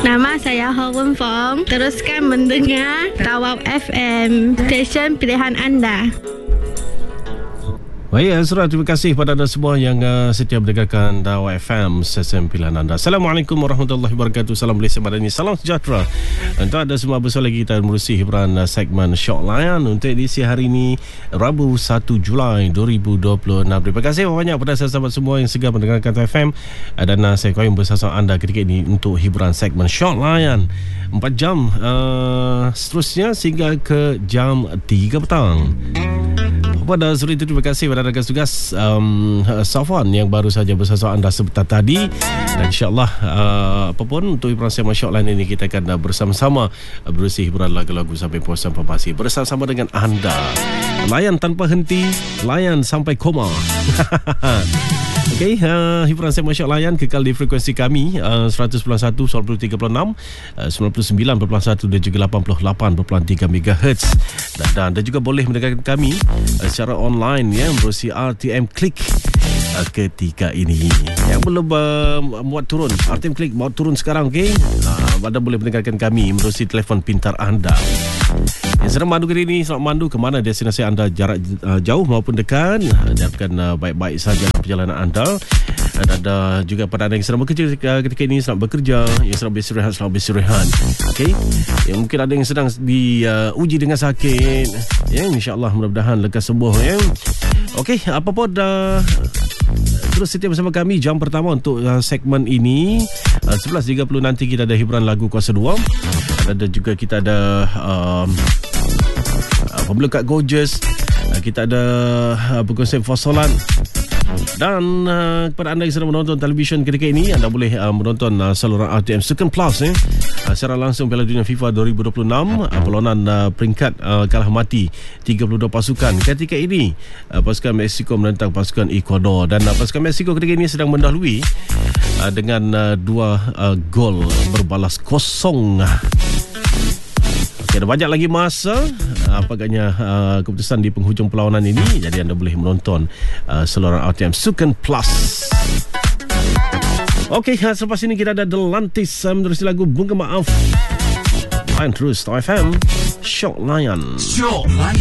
Nama saya Ho Wen Fong. Teruskan mendengar Tawau FM, stesen pilihan anda. Baik, Azra, terima kasih kepada anda semua yang setia mendengarkan Tawau FM, stesen pilihan anda. Assalamualaikum warahmatullahi wabarakatuh. Salam Malaysia Madani, salam sejahtera. Untuk anda semua, besar lagi kita menerusi hiburan segmen Shock Layan untuk edisi hari ini, Rabu 1 Julai 2026. Terima kasih banyak kepada sahabat semua yang segar mendengarkan Tawau FM, dan saya koyong bersama anda ketika ini untuk hiburan segmen Shock Layan 4 jam seterusnya sehingga ke jam 3 petang. Pada sore itu, terima kasih kepada rakan tugas Safwan yang baru saja bersama anda sebentar tadi. Dan insyaAllah apapun untuk hiburan segmen Shock Layan ini, kita akan bersama-sama berusi hiburan lagu-lagu sampai puasan pemasi bersama-sama dengan anda. Layan tanpa henti, layan sampai koma. Okey, hiburan segmen Shock Layan kekal di frekuensi kami 100.1, 100.36, 99.1 dan juga 88.3 MHz. Dan anda juga boleh mendengarkan kami secara online ya, melalui RTM Klik ketika ini. Yang belum muat turun RTM Klik, muat turun sekarang, okey. Anda boleh mendengarkan kami melalui telefon pintar anda. Yang sedang mandu kali ini, selamat mandu ke mana destinasi anda, jarak jauh maupun dekat. Harapkan baik-baik saja perjalanan anda. Dan ada juga pada anda yang sedang bekerja ketika ini, selamat bekerja. Yang sedang beristirahat, selamat beristirahat. Okey. Yang mungkin ada yang sedang diuji dengan sakit, ya, insya-Allah mudah-mudahan lekas sembuh ya. Okey, apa pun terus setia bersama kami jam pertama untuk segmen ini. 11.30 nanti kita ada hiburan lagu kuasa 2. Ada juga kita ada Pembela Kad Gorgeous. Kita ada perkongsian fasolan. Dan kepada anda yang sedang menonton televisyen ketika ini, anda boleh menonton saluran RTM Sukan Plus secara langsung Piala Dunia FIFA 2026. Perlawanan peringkat kalah mati 32 pasukan ketika ini. Pasukan Mexico menentang pasukan Ecuador, dan pasukan Mexico ketika ini sedang mendahului dengan 2 gol berbalas kosong. Ada banyak lagi masa apakahnya keputusan di penghujung perlawanan ini. Jadi anda boleh menonton saluran RTM Sukan Plus. Okey, selepas ini kita ada The Lantis menerusi lagu Bunga Maaf. Layan terus Tawau FM, Shock Layan. Shock Layan.